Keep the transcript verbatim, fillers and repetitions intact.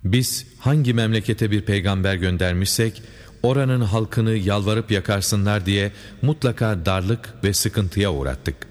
Biz hangi memlekete bir peygamber göndermişsek, oranın halkını yalvarıp yakarsınlar diye mutlaka darlık ve sıkıntıya uğrattık.